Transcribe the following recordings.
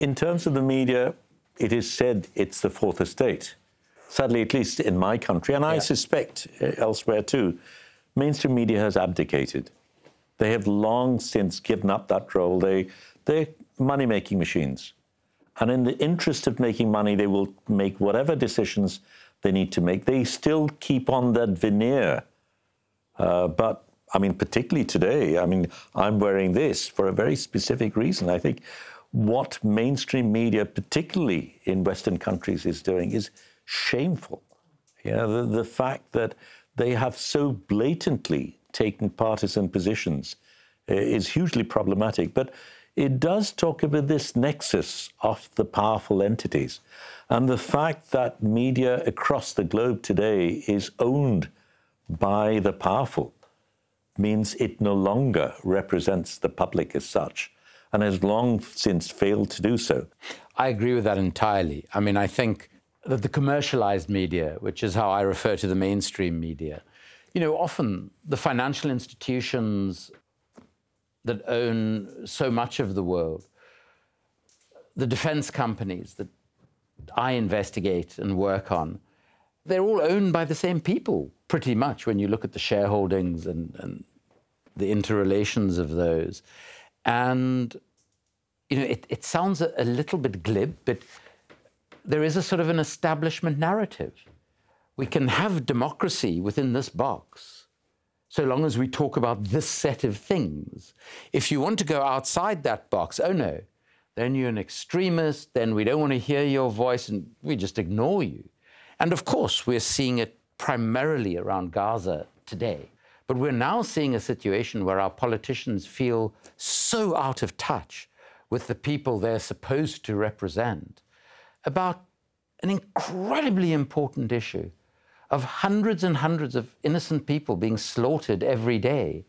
In terms of the media, it is said it's the fourth estate. Sadly, at least in my country, and I suspect elsewhere too, mainstream media has abdicated. They have long since given up that role. They're money-making machines. And in the interest of making money, they will make whatever decisions they need to make. They still keep on that veneer. But, I mean, particularly today, I mean, I'm wearing this for a very specific reason. I think what mainstream media, particularly in Western countries, is doing is shameful. You know, the fact that they have so blatantly taken partisan positions is hugely problematic. But it does talk about this nexus of the powerful entities. And the fact that media across the globe today is owned by the powerful means it no longer represents the public as such, and has long since failed to do so. I agree with that entirely. I mean, I think that the commercialized media, which is how I refer to the mainstream media, you know, often the financial institutions that own so much of the world, the defense companies that I investigate and work on, they're all owned by the same people, pretty much, when you look at the shareholdings and the interrelations of those. And, you know, it sounds a little bit glib, but there is a sort of an establishment narrative. We can have democracy within this box, so long as we talk about this set of things. If you want to go outside that box, oh no, then you're an extremist, then we don't want to hear your voice, and we just ignore you. And of course, we're seeing it primarily around Gaza today. But we're now seeing a situation where our politicians feel so out of touch with the people they're supposed to represent about an incredibly important issue of hundreds and hundreds of innocent people being slaughtered every day.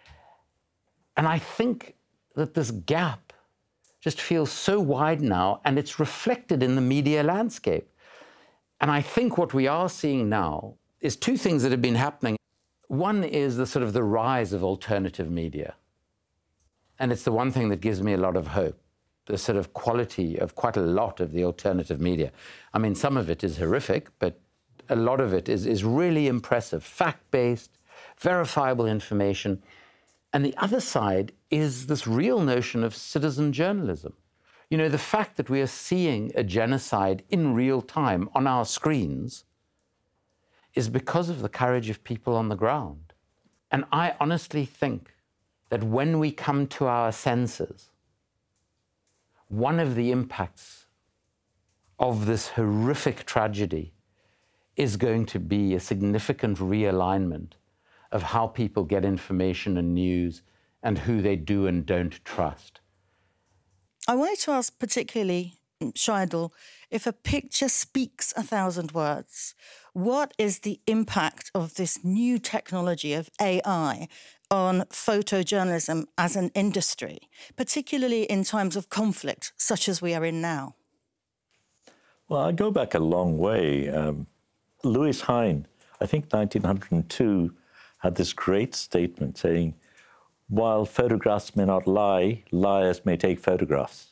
And I think that this gap just feels so wide now, and it's reflected in the media landscape. And I think what we are seeing now is two things that have been happening. One is the sort of the rise of alternative media. And it's the one thing that gives me a lot of hope, the sort of quality of quite a lot of the alternative media. I mean, some of it is horrific, but a lot of it is really impressive, fact-based, verifiable information. And the other side is this real notion of citizen journalism. You know, the fact that we are seeing a genocide in real time on our screens is because of the courage of people on the ground. And I honestly think that when we come to our senses, one of the impacts of this horrific tragedy is going to be a significant realignment of how people get information and news and who they do and don't trust. I wanted to ask particularly, Shahidul, if a picture speaks 1,000 words, what is the impact of this new technology of AI on photojournalism as an industry, particularly in times of conflict, such as we are in now? Well, I go back a long way. Louis Hine, I think 1902, had this great statement saying, while photographs may not lie, liars may take photographs.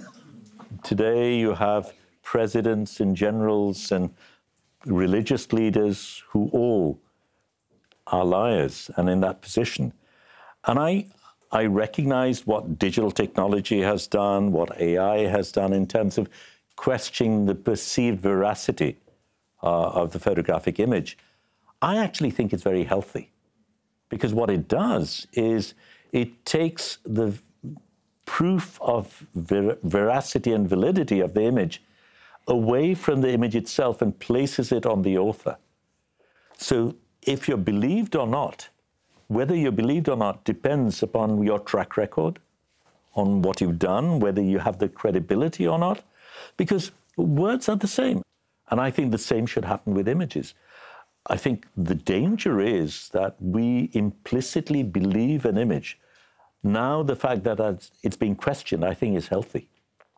Today you have presidents and generals and religious leaders who all are liars and in that position. And I recognize what digital technology has done, what AI has done in terms of questioning the perceived veracity of the photographic image. I actually think it's very healthy, because what it does is it takes the proof of veracity and validity of the image away from the image itself and places it on the author. So if you're believed or not, whether you're believed or not depends upon your track record, on what you've done, whether you have the credibility or not, because words are the same. And I think the same should happen with images. I think the danger is that we implicitly believe an image. Now the fact that it's being questioned, I think, is healthy.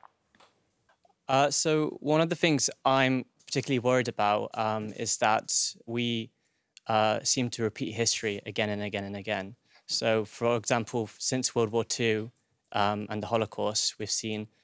So one of the things I'm particularly worried about is that we seem to repeat history again and again and again. So, for example, since World War II and the Holocaust, we've seen